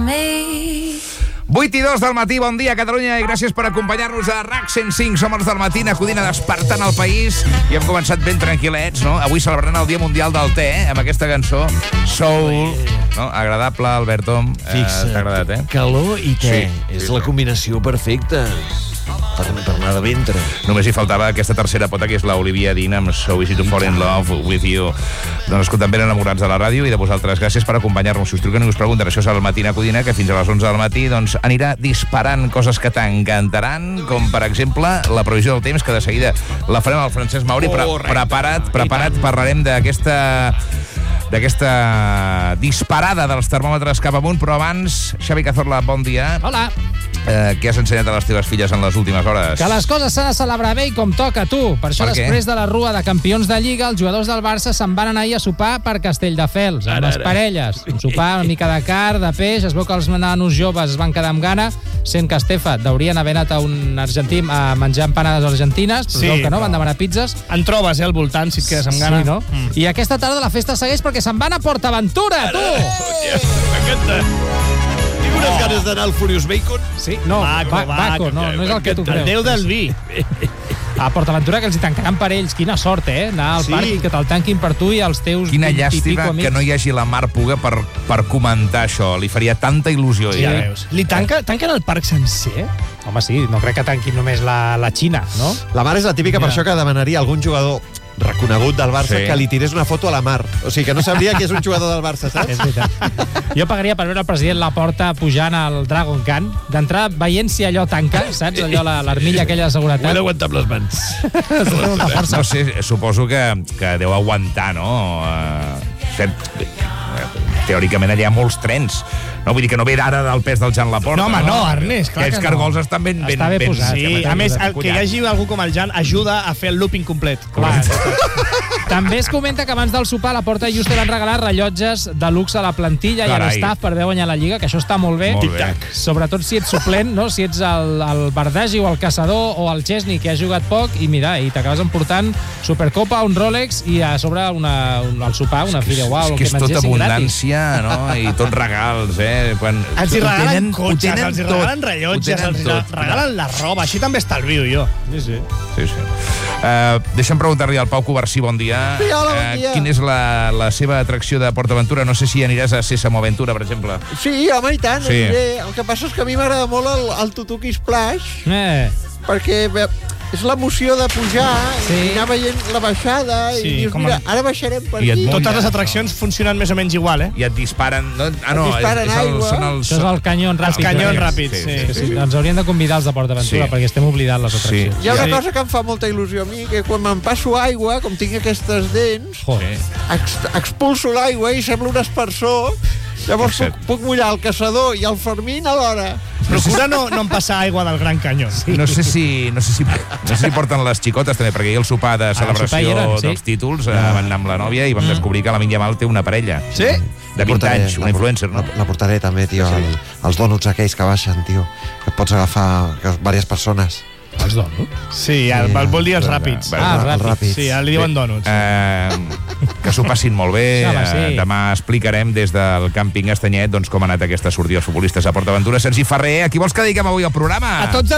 8:02 del matí, bon dia Catalunya i gràcies per acompanyar-nos a RAC 105. Som els del matí, acudint a despertant el país i hem començat ben tranquil·lets, no? Avui celebrant el Dia Mundial del Te, amb aquesta cançó Soul, no? Agradable, Alberto. T'ha agradat, eh? Calor i te. Sí. És la combinació perfecta per anar de ventre. Només hi faltava aquesta tercera pota, que és l'Olivia Dean amb So Easy to Fall in Love with You. Doncs escoltem, ben enamorats de la ràdio i de vosaltres. Gràcies per acompanyar-nos. Si us truquen i us pregunten, això és el Matí Codina, que fins a les 11 del matí doncs, anirà disparant coses que t'encantaran, com per exemple la previsió del temps, que de seguida la farem al Francesc Mauri. Prepara't, parlarem d'aquesta disparada dels termòmetres cap amunt, però abans, Xavi Cazorla, bon dia. Hola. Què has ensenyat a les teves filles en les últimes hores? Que les coses s'han de celebrar bé i com toca, tu. Per això, després de la rua de campions de Lliga, els jugadors del Barça se'n van anar ahir a sopar per Castelldefels, amb les parelles. Un sopar, una mica de carn, de peix. Es veu que els nanos joves es van quedar amb gana, sent que, Estefa, deurien haver anat a un argentí a menjar empanades argentines, però sí, que no, van demanar pizzas. En trobes, al voltant, si et quedes amb gana. Sí, no? I aquesta tarda la festa segueix perquè se'n van a PortAventura, tu! M'encanta. Tinc unes ganes d'anar al Furious Bacon. Sí, no, Baco, no és el que tu creus. El déu del vi. A PortAventura, que els hi tancaran per ells. Quina sort, anar al parc i que te'l tanquin per tu i els teus 20 i pico amics. Quina llàstima que no hi hagi la Mar Puga per comentar això. Li faria tanta il·lusió. Sí, ja veus. Tanquen el parc sencer? Home, sí, no crec que tanquin només la Xina, no? La Mar és la típica per això que demanaria algun jugador reconegut del Barça que li tirés una foto a la Mar. O sigui, que no sabria que és un jugador del Barça, saps? És veritat. Jo pagaria per veure el president Laporta pujant al Dragon Khan, d'entrar veient si allò tanca, saps? Allò, l'armilla aquella de seguretat. Ho he d'aguantar amb les mans. No sé, suposo que deu aguantar, no? Teòricament allà hi ha molts trens. No, vull dir que no ve d'ara del pes del Jan Laporta. No, home, no, Ernest, clar que no. Aquests cargols estan ben posats. Sí, a més, que hi hagi algú com el Jan ajuda a fer el looping complet. Clar. També es comenta que abans del sopar a la Porta just van regalar rellotges de luxe a la plantilla i a l'estaf per haver guanyat la Lliga, que això està molt bé. Tic-tac. Sobretot si ets suplent, no? Si ets el Bardagi o el Caçador o el Chesney, que ha jugat poc, i mira, i t'acabes emportant Supercopa, un Rolex i a sobre al sopar una fideuà o el que mengessin gratis. És que és tota abundància, no? I tots regals, Quan els hi regalen cotxes, els hi regalen rellotges, els hi regalen la roba. Així també estalvio jo. Sí. Deixa'm preguntar-li al Pau Covarsí, bon dia. Sí, hola, bon dia. Quina és la seva atracció de PortAventura? No sé si aniràs a Sésamo Aventura, per exemple. Sí, home, i tant. Sí. El que passa és que a mi m'agrada molt el Tutuki Splash, perquè és l'emoció de pujar i anar veient la baixada i dius, mira, ara baixarem per aquí. Totes les atraccions funcionen més o menys igual, I et disparen... Això és el canyon ràpid. Els canyons ràpids, sí. Ens haurien de convidar els de PortAventura perquè estem oblidant les atraccions. Hi ha una cosa que em fa molta il·lusió a mi, que quan me'n passo aigua, com tinc aquestes dents, expulso l'aigua i sembla un aspersor. Llavors puc mullar el Caçador i el Fermín alhora. Procura no empassar aigua del Gran Canyó. No sé si porten les xicotes també, perquè ahir el sopar de celebració dels títols van anar amb la nòvia i vam descobrir que la Lamine Yamal té una parella. Sí? De 20 anys, una influencer, no? La portaré també, tio, els dònuts aquells que baixen, tio, que pots agafar diverses persones. Els dònuts? Sí, vol dir els ràpids. Els ràpids. Sí, li diuen dònuts. Que s'ho passin molt bé. Demà explicarem des del càmping Estanyet com ha anat aquesta sortida dels futbolistes a PortAventura. Sergi Ferrer, a qui vols que dediquem avui al programa? A tots